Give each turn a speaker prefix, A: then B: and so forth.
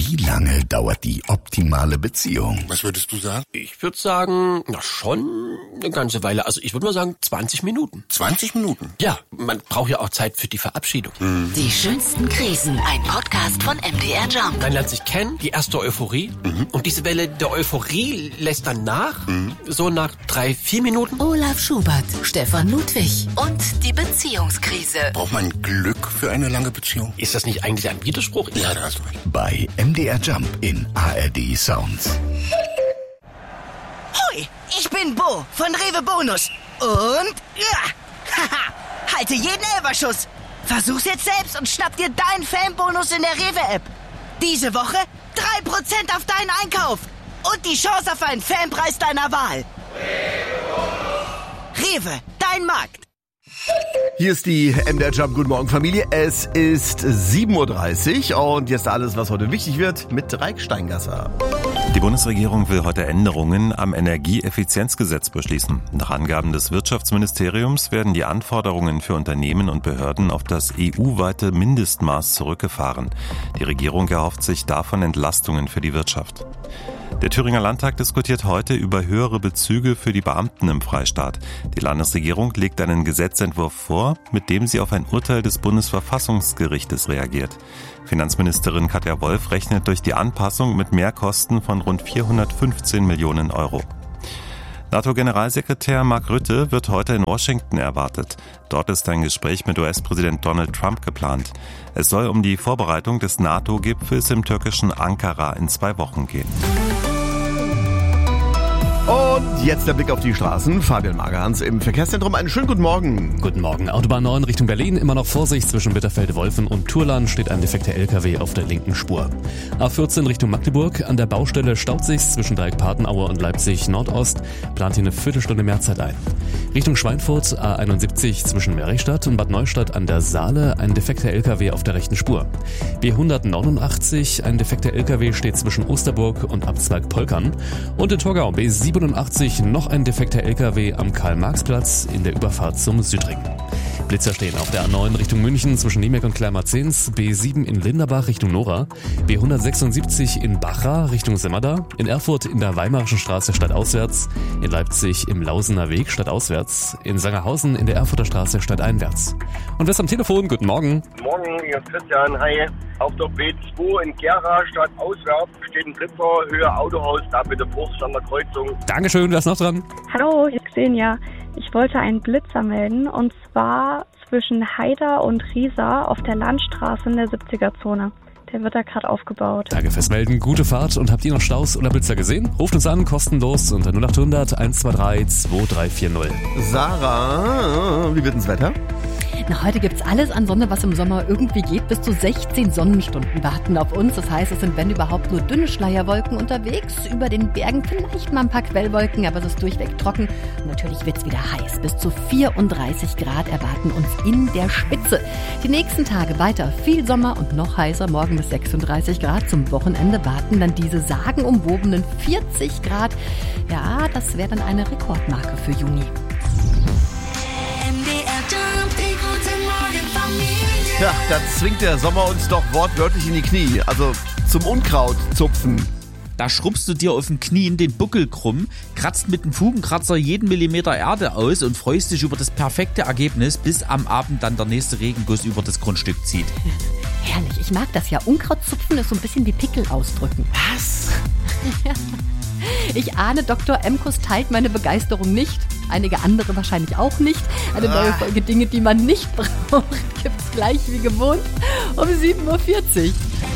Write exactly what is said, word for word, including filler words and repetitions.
A: Wie lange dauert die optimale Beziehung?
B: Was würdest du sagen?
C: Ich würde sagen, na schon eine ganze Weile. Also ich würde mal sagen zwanzig Minuten.
B: zwanzig Minuten?
C: Ja, man braucht ja auch Zeit für die Verabschiedung.
B: Mhm.
D: Die schönsten Krisen. Ein Podcast von M D R Jump.
C: Man lernt sich kennen, die erste Euphorie. Mhm. Und diese Welle der Euphorie lässt dann nach. Mhm. So nach drei, vier Minuten.
D: Olaf Schubert, Stefan Ludwig und die Beziehungskrise.
B: Braucht man Glück für eine lange Beziehung?
C: Ist das nicht eigentlich ein Widerspruch?
B: Ja, da hast du recht.
A: Bei M D R Jump in A R D Sounds.
E: Hoi, ich bin Bo von Rewe Bonus. Und ja, haha, halte jeden Elberschuss. Versuch's jetzt selbst und schnapp dir deinen Fanbonus in der Rewe-App. Diese Woche drei Prozent auf deinen Einkauf. Und die Chance auf einen Fanpreis deiner Wahl. Rewe, dein Markt.
F: Hier ist die M D R Jump. Guten Morgen, Familie. Es ist sieben Uhr dreißig und jetzt alles, was heute wichtig wird, mit Reik Steingasser.
G: Die Bundesregierung will heute Änderungen am Energieeffizienzgesetz beschließen. Nach Angaben des Wirtschaftsministeriums werden die Anforderungen für Unternehmen und Behörden auf das E U-weite Mindestmaß zurückgefahren. Die Regierung erhofft sich davon Entlastungen für die Wirtschaft. Der Thüringer Landtag diskutiert heute über höhere Bezüge für die Beamten im Freistaat. Die Landesregierung legt einen Gesetzentwurf vor, mit dem sie auf ein Urteil des Bundesverfassungsgerichtes reagiert. Finanzministerin Katja Wolf rechnet durch die Anpassung mit Mehrkosten von rund vierhundertfünfzehn Millionen Euro. NATO-Generalsekretär Mark Rutte wird heute in Washington erwartet. Dort ist ein Gespräch mit U S-Präsident Donald Trump geplant. Es soll um die Vorbereitung des NATO-Gipfels im türkischen Ankara in zwei Wochen gehen.
F: Und jetzt der Blick auf die Straßen. Fabian Magerhans im Verkehrszentrum. Einen schönen guten Morgen.
H: Guten Morgen. Autobahn neun Richtung Berlin. Immer noch Vorsicht zwischen Bitterfelde-Wolfen und Turlan. Steht ein defekter L K W auf der linken Spur. A vierzehn Richtung Magdeburg. An der Baustelle staut sich's zwischen Dreieck-Patenaue und Leipzig Nordost. Plant hier eine Viertelstunde mehr Zeit ein. Richtung Schweinfurt A einundsiebzig zwischen Merichstadt und Bad Neustadt an der Saale. Ein defekter L K W auf der rechten Spur. B hundertneunundachtzig. Ein defekter L K W steht zwischen Osterburg und Abzweig Polkern. Und in Torgau B siebenundachtzig noch ein defekter L K W am Karl-Marx-Platz in der Überfahrt zum Südring. Blitzer stehen auf der A neun Richtung München zwischen Niemek und Kleinmarzens, B sieben in Linderbach Richtung Nora, B hundertsechsundsiebzig in Bachra Richtung Semmerda, in Erfurt in der Weimarischen Straße stadtauswärts, in Leipzig im Lausener Weg stadtauswärts, in Sangerhausen in der Erfurter Straße stadteinwärts. Und wer ist am Telefon? Guten Morgen.
I: Guten Morgen, hier ist Christian. Hi. Auf der B zwei in Gera stadtauswärts steht ein Blitzer, Höhe Autohaus, da bitte Vorsicht an der Kreuzung.
H: Dankeschön, wer ist noch dran?
J: Hallo, hier ist Xenia. Ich wollte einen Blitzer melden und zwar zwischen Haida und Riesa auf der Landstraße in der siebziger-Zone. Der wird da gerade aufgebaut.
H: Danke fürs Melden, gute Fahrt. Und habt ihr noch Staus oder Blitzer gesehen? Ruft uns an, kostenlos unter null acht hundert eins zwei drei zwei drei vier null.
F: Sarah, wie wird das Wetter?
K: Na, heute gibt's alles an Sonne, was im Sommer irgendwie geht. Bis zu sechzehn Sonnenstunden warten auf uns. Das heißt, es sind, wenn überhaupt, nur dünne Schleierwolken unterwegs. Über den Bergen vielleicht mal ein paar Quellwolken, aber es ist durchweg trocken. Und natürlich wird's wieder heiß. Bis zu vierunddreißig Grad erwarten uns in der Spitze. Die nächsten Tage weiter viel Sommer und noch heißer. Morgen bis sechsunddreißig Grad. Zum Wochenende warten dann diese sagenumwobenen vierzig Grad. Ja, das wäre dann eine Rekordmarke für Juni.
F: Ja, da zwingt der Sommer uns doch wortwörtlich in die Knie. Also zum Unkraut zupfen.
L: Da schrubbst du dir auf den Knien den Buckel krumm, kratzt mit dem Fugenkratzer jeden Millimeter Erde aus und freust dich über das perfekte Ergebnis, bis am Abend dann der nächste Regenguss über das Grundstück zieht.
K: Herrlich, ich mag das ja. Unkrautzupfen ist so ein bisschen wie Pickel ausdrücken.
F: Was?
K: Ich ahne, Doktor Emkus teilt meine Begeisterung nicht. Einige andere wahrscheinlich auch nicht. Eine neue Folge Dinge, die man nicht braucht, gibt's gleich wie gewohnt um sieben Uhr vierzig.